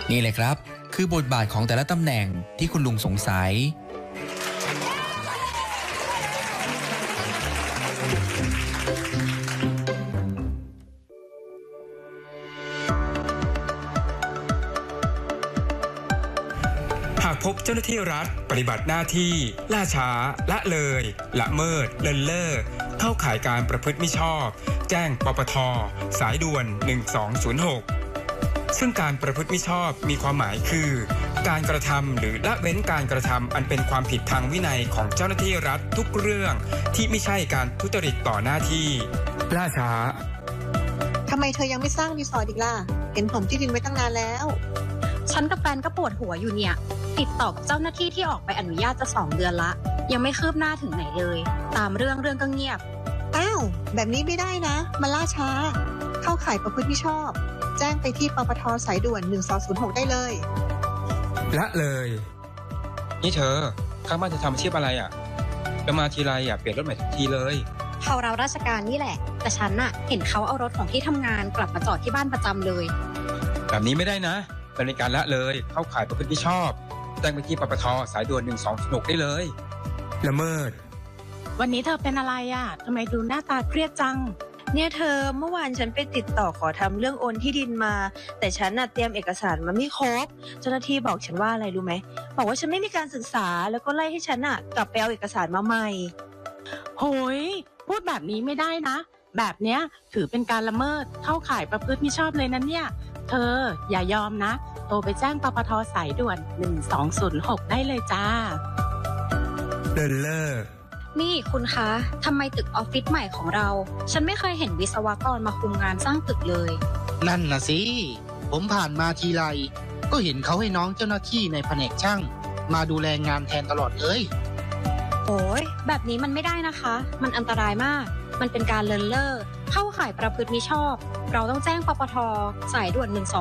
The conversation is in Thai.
นี่เลยครับคือบทบาทของแต่ละตำแหน่งที่คุณลุงสงสัยหากพบเจ้าหน้าที่รัฐปฏิบัติหน้าที่ล่าช้าละเลยละเมิดเลินเล่อเข้าข่ายการประพฤติมิชอบแจ้งปปท.สายด่วน1206ซึ่งการประพฤติมิชอบมีความหมายคือการกระทำหรือละเว้นการกระทำอันเป็นความผิดทางวินัยของเจ้าหน้าที่รัฐทุกเรื่องที่ไม่ใช่การทุจริตต่อหน้าที่ล่าช้าทำไมเธอยังไม่สร้างรีสอร์ทอีกล่ะเห็นผมที่ดินไว้ตั้งนานแล้วฉันกับแฟนก็ปวดหัวอยู่เนี่ยติดต่อกับเจ้าหน้าที่ที่ออกไปอนุญาตจะ2 เดือนละยังไม่คืบหน้าถึงไหนเลยตามเรื่องก็เงียบอ้าวแบบนี้ไม่ได้นะมันล่าช้าเข้าข่ายประพฤติมิชอบแจ้งไปที่ปปท.สายด่วน1206ได้เลยละเลยนี่เธอข้างบ้านจะทำอาชีพอะไรอ่ะจะมาทีไรเปลี่ยนรถใหม่ทุกทีเลยเขาเราราชการนี่แหละแต่ฉันน่ะเห็นเขาเอารถของที่ทำงานกลับมาจอดที่บ้านประจำเลยแบบนี้ไม่ได้นะเป็นการละเลยเข้าข่ายประพฤติมิชอบแจ้งไปที่ปปท.สายด่วน1206ได้เลยละเมิดวันนี้เธอเป็นอะไรอ่ะทำไมดูหน้าตาเครียดจังเนี่ยเธอเมื่อวานฉันไปติดต่อขอทำเรื่องโอนที่ดินมาแต่ฉันเตรียมเอกสารมาไม่ครบเจ้าหน้าที่บอกฉันว่าอะไรรู้ไหมบอกว่าฉันไม่มีการศึกษาแล้วก็ไล่ให้ฉันกลับไปเอาเอกสารมาใหม่โหยพูดแบบนี้ไม่ได้นะแบบเนี้ยถือเป็นการละเมิดเข้าข่ายประพฤติมิชอบเลยนะเนี่ยเธออย่ายอมนะโทรไปแจ้งปปท.สายด่วน1206ได้เลยจ้าเดินเลิกนี่คุณคะทำไมตึกออฟฟิศใหม่ของเราฉันไม่เคยเห็นวิศวกรมาคุมงานสร้างตึกเลยนั่นน่ะสิผมผ่านมาทีไรก็เห็นเขาให้น้องเจ้าหน้าที่ในแผนกช่างมาดูแลงานแทนตลอดเลยโอ้ยแบบนี้มันไม่ได้นะคะมันอันตรายมากมันเป็นการเลินเล่อเข้าข่ายประพฤติมิชอบเราต้องแจ้งปปท.สายด่วน